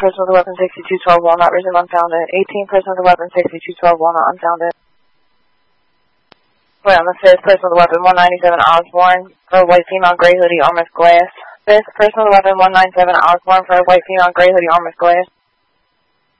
person with a weapon 6212 Walnut, resume unfounded. 18 person with a weapon 6212 Walnut, unfounded. Wait on the 5th person with a weapon 197 Osborne for a white female gray hoodie, armored glass. 5th person with a weapon 197 Osborne for a white female gray hoodie, armored glass.